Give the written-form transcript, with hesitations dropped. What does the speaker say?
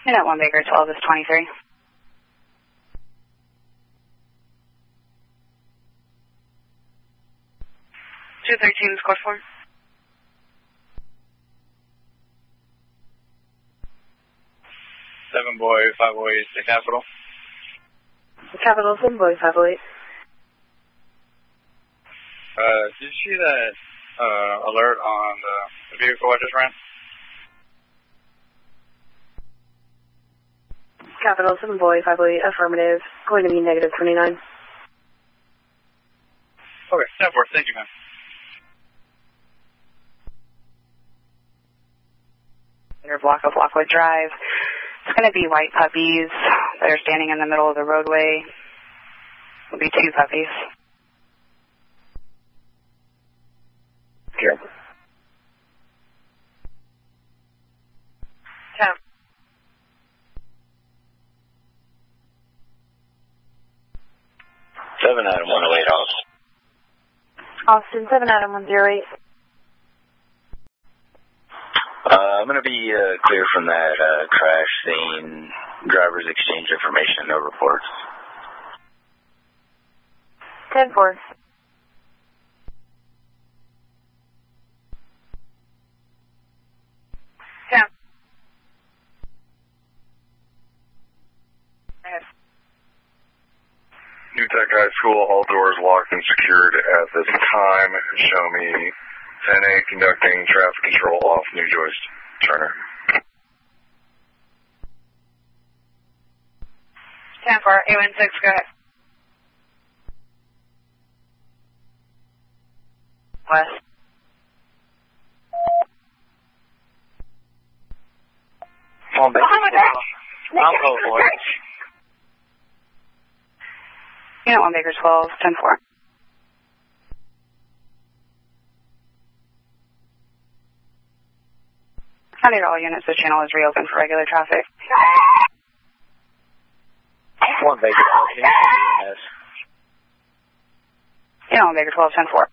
Unit 1 Baker 12 is 23. Two 13 squad 4. Seven boy 508 to Capital. Capital 7 boy 508. Did you see that alert on the vehicle I just ran? Capital 7 boy 508 affirmative. Going to be negative 29. Okay, 10-4. Thank you, man. Block of Lockwood Drive. It's going to be white puppies that are standing in the middle of the roadway. It'll be two puppies. Here. 10. Seven Adam 108 Austin 7 Adam 108. I'm going to be clear from that crash scene. Drivers exchange information, no reports. 10-4. Yeah. New Tech High School, all doors locked and secured at this time. Show me 10A conducting traffic control off New Joyce Turner. 10-4, 816, go ahead. West. On Baker 12. I'm code boy. Unit 1 Baker 12, 10-4. I need all units. The channel is reopened for regular traffic. 1 Baker 12. Unit 1 Baker 12, 10-4.